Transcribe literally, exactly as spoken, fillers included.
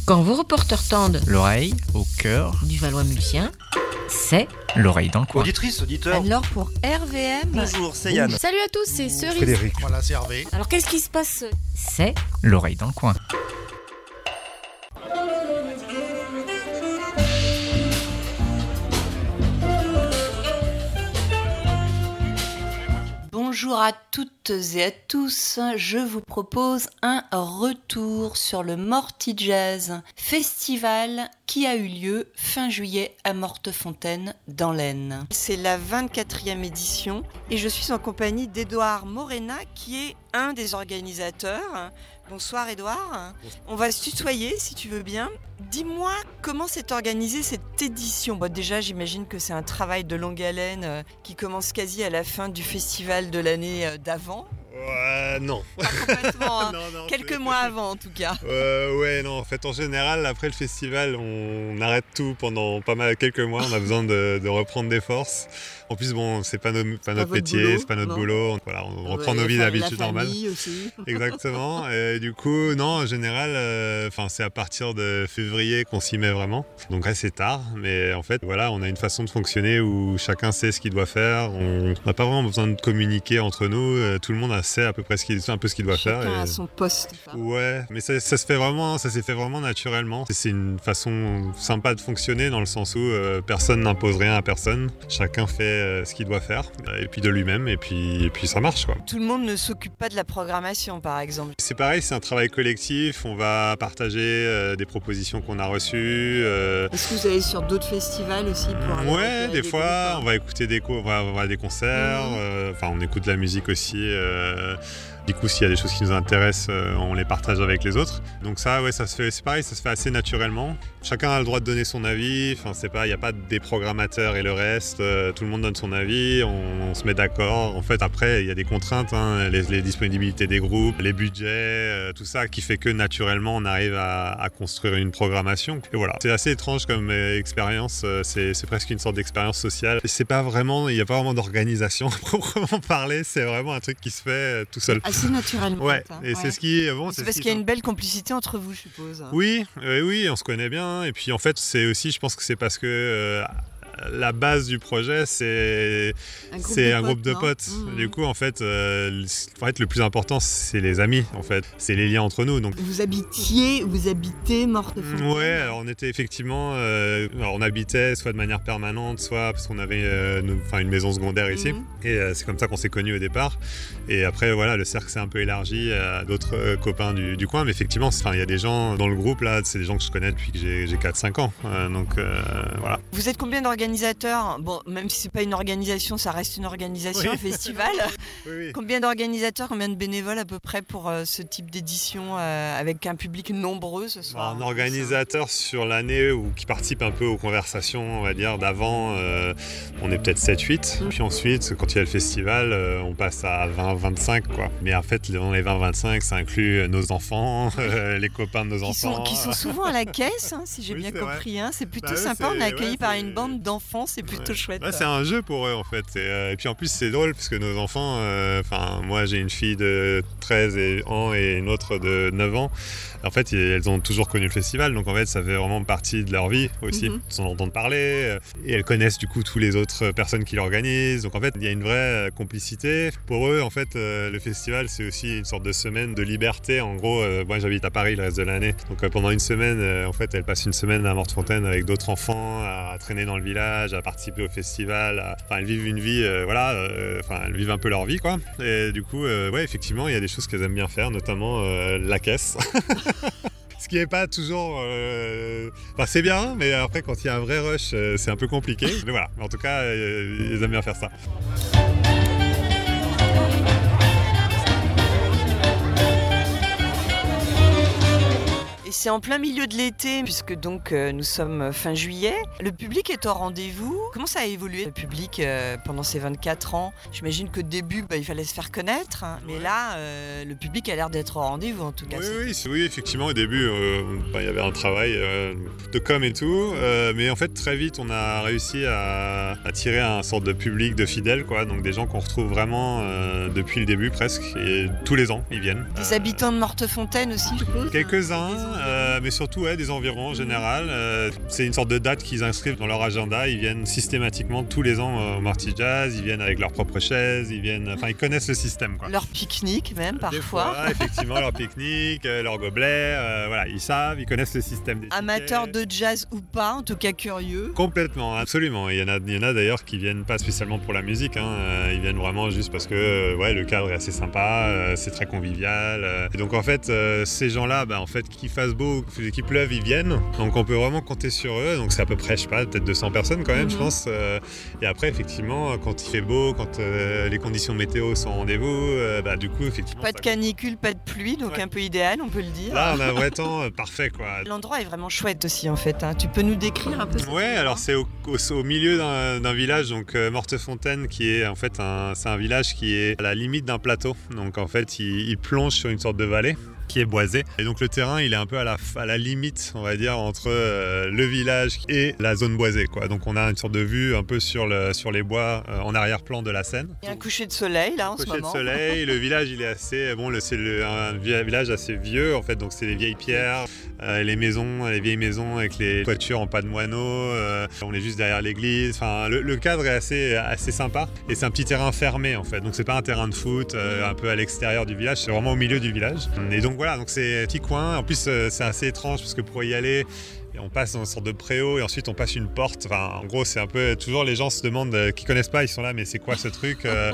Quand vos reporters tendent L'oreille au cœur du Valois-Mulsien, c'est l'oreille dans le coin. Auditrice, auditeur. Alors pour R V M. Bonjour, c'est Yann. Salut à tous, c'est Cerise. Frédéric. Voilà, c'est Hervé. Alors qu'est-ce qui se passe? c'est L'oreille dans le coin. Bonjour à toutes et à tous, je vous propose un retour sur le Morty Jazz Festival qui a eu lieu fin juillet à Mortefontaine dans l'Aisne. C'est la vingt-quatrième édition et je suis en compagnie d'Édouard Morena qui est un des organisateurs. Bonsoir Édouard, on va se tutoyer si tu veux bien. Dis-moi comment s'est organisée cette édition. Bon, déjà j'imagine que c'est un travail de longue haleine euh, qui commence quasi à la fin du festival de l'année euh, d'avant. Ouais, non. Pas complètement, hein. non, non, Quelques c'est- mois avant en tout cas. Euh, ouais, non, en fait, en général, après le festival, on arrête tout pendant pas mal, quelques mois. On a besoin de, de reprendre des forces. En plus, bon, c'est pas, nos- pas notre votre métier, boulot, c'est pas notre non. boulot. Voilà, on reprend Ouais, nos vies la d'habitude famille normales. aussi. Exactement. Et du coup, non, en général, euh, enfin, c'est à partir de février qu'on s'y met vraiment. Donc assez tard, mais en fait, voilà, on a une façon de fonctionner où chacun sait ce qu'il doit faire. On n'a pas vraiment besoin de communiquer entre nous. Euh, Tout le monde sait à peu près ce qu'il, un peu ce qu'il doit faire. Chacun et- à son poste. Ouais, mais ça, ça se fait vraiment, ça s'est fait vraiment naturellement. C'est une façon sympa de fonctionner dans le sens où euh, personne n'impose rien à personne. Chacun fait euh, ce qu'il doit faire, et puis de lui-même, et puis, et puis ça marche quoi. Tout le monde ne s'occupe pas de la programmation par exemple. C'est pareil, c'est un travail collectif. On va partager euh, des propositions qu'on a reçues. euh, Est-ce que vous allez sur d'autres festivals aussi pour aller Ouais, repérer des des fois, groupes, on va écouter des cours, on va on va à des concerts, Mhm. euh, enfin on écoute de la musique aussi. euh, Du coup, s'il y a des choses qui nous intéressent, euh, on les partage avec les autres. Donc ça, ouais, ça se fait, c'est pareil, ça se fait assez naturellement. Chacun a le droit de donner son avis. Enfin, c'est pas, il n'y a pas des programmateurs et le reste. euh, tout le monde donne son avis. On, on se met d'accord. En fait, après, il y a des contraintes, hein, les, les disponibilités des groupes, les budgets, euh, tout ça, qui fait que naturellement, on arrive à, à construire une programmation. Et voilà, c'est assez étrange comme euh, expérience. euh, C'est, c'est presque une sorte d'expérience sociale. Et c'est pas vraiment, il n'y a pas vraiment d'organisation à proprement parler. C'est vraiment un truc qui se fait euh, tout seul. Assez naturellement. Ouais, hein. et Ouais. c'est ce qui bon, C'est ce parce qui qu'il y a est- une belle complicité entre vous, je suppose. Oui, euh, oui, on se connaît bien. Et puis en fait, c'est aussi, je pense que c'est parce que euh, la base du projet, c'est Un groupe c'est de un groupe de non potes. Mmh. Du coup, en fait, euh, le- en fait, le plus important, c'est les amis. En fait, c'est les liens entre nous. Donc Vous habitiez, vous habitez Mortefontaine. ouais, alors on était effectivement, euh, alors on habitait soit de manière permanente, soit parce qu'on avait euh, nos- enfin, une maison secondaire ici. Mhm. Et euh, c'est comme ça qu'on s'est connus au départ. Et après, voilà, le cercle s'est un peu élargi à d'autres euh, copains du, du coin. Mais effectivement, c'est- enfin, il y a des gens dans le groupe là, c'est des gens que je connais depuis que j'ai, j'ai quatre cinq ans. Euh, donc euh, voilà. Vous êtes combien d'organisateurs? Bon, même si c'est pas une organisation, ça reste une organisation, Oui. un festival. Oui, oui. Combien d'organisateurs, combien de bénévoles à peu près pour euh, ce type d'édition euh, avec un public nombreux ce soir? Un organisateur sur l'année ou qui participe un peu aux conversations, on va dire, d'avant, euh, on est peut-être sept huit. Mm. Puis ensuite, quand il y a le festival, euh, on passe à vingt vingt-cinq, quoi. Mais en fait, dans les vingt vingt-cinq, ça inclut nos enfants, euh, les copains de nos Qui sont, enfants. qui sont souvent à la caisse, hein, si j'ai Oui, bien c'est vrai. compris. Hein. C'est plutôt Bah ouais, sympa, on c'est- est accueilli ouais, par c'est- une bande d'enfants, c'est plutôt Ouais. chouette. Ouais, c'est un jeu pour eux en fait. Et, euh, et puis en plus c'est drôle parce que nos enfants, euh, enfin moi j'ai une fille de treize et- ans et une autre de neuf ans. En fait elles ont toujours connu le festival, donc en fait ça fait vraiment partie de leur vie aussi. Mhm. Ils en entendent parler euh, et elles connaissent du coup tous les autres personnes qui l'organisent. Donc en fait il y a une vraie euh, complicité. Pour eux en fait euh, le festival c'est aussi une sorte de semaine de liberté. En gros euh, moi j'habite à Paris le reste de l'année, donc euh, pendant une semaine euh, en fait elles passent une semaine à Mortefontaine avec d'autres enfants, à, à traîner dans le village, à participer au festival. à- Enfin elles vivent une vie, euh, voilà, euh, enfin elles vivent un peu leur vie quoi. Et du coup euh, ouais effectivement il y a des choses qu'elles aiment bien faire, notamment euh, la caisse. Ce qui n'est pas toujours... euh, Enfin, c'est bien, mais après, quand il y a un vrai rush, euh, c'est un peu compliqué. Mais voilà, en tout cas, euh, ils aiment bien faire ça. Et c'est en plein milieu de l'été, puisque donc euh, nous sommes fin juillet. Le public est au rendez-vous. Comment ça a évolué le public euh, pendant ces vingt-quatre ans? J'imagine qu'au début, bah, il fallait se faire connaître, hein, mais là, euh, le public a l'air d'être au rendez-vous en tout cas. Oui, c'est- oui, c'est- oui, effectivement, au début, euh, bah, il y avait un travail euh, de com et tout, euh, mais en fait, très vite, on a réussi à attirer un sorte de public de fidèles, quoi, donc des gens qu'on retrouve vraiment euh, depuis le début presque, et tous les ans, ils viennent. Des habitants de Mortefontaine aussi, je suppose. Quelques-uns, Des euh, mais surtout ouais, des environs en général. Euh, c'est une sorte de date qu'ils inscrivent dans leur agenda. Ils viennent systématiquement tous les ans euh, au Marty Jazz. Ils viennent avec leurs propres chaises. Ils viennent, enfin, ils connaissent le système, quoi. Leur pique-nique même Des parfois. fois, effectivement, leur pique-nique, euh, leur gobelet. Euh, voilà, ils savent, ils connaissent le système des Amateurs tickets. de jazz ou pas, en tout cas curieux. Complètement, absolument. Il y en a, il y en a d'ailleurs qui viennent pas spécialement pour la musique. Hein. Euh, ils viennent vraiment juste parce que euh, ouais, le cadre est assez sympa, euh, c'est très convivial. Euh. Et donc en fait, euh, ces gens-là, bah, en fait, qu'il fasse beau, qu'il pleuve, ils viennent. Donc on peut vraiment compter sur eux. Donc c'est à peu près, je sais pas, peut-être deux cents personnes quand même, mm-hmm. je pense. Euh, et après, effectivement, quand il fait beau, quand euh, les conditions météo sont au rendez-vous, euh, bah, du coup, effectivement. Pas de canicule, pas de pluie, donc ouais. un peu idéal, on peut le dire. Là, on a un vrai temps euh, parfait, quoi. L'endroit est vraiment chouette aussi, en fait. Hein. Tu peux nous décrire un peu ça? Ouais, alors c'est au, au, au milieu d'un, d'un village, donc euh, Mortefontaine, qui est en fait un, c'est un village qui est à la limite d'un plateau. Donc en fait, il, il plonge sur une sorte de vallée qui est boisée. Et donc le terrain, il est un peu à la, à la limite, on va dire, entre euh, le village et la zone boisée, quoi. Donc on a une sorte de vue un peu sur, le, sur les bois euh, en arrière-plan de la Seine. Il y a un coucher de soleil là en coucher ce moment. Coucher de soleil, le village il est assez, bon, le, c'est le, un village assez vieux en fait, donc c'est des vieilles pierres, euh, les maisons, les vieilles maisons avec les toitures en pas de moineaux. Euh, on est juste derrière l'église. Enfin, le, le cadre est assez, assez sympa et c'est un petit terrain fermé en fait. Donc c'est pas un terrain de foot euh, un peu à l'extérieur du village, c'est vraiment au milieu du village. Et donc voilà, donc c'est un petit coin. En plus, c'est assez étrange parce que pour y aller, on passe dans une sorte de préau et ensuite on passe une porte. Enfin, en gros, c'est un peu toujours les gens se demandent, euh, qui connaissent pas, ils sont là, mais c'est quoi ce truc euh,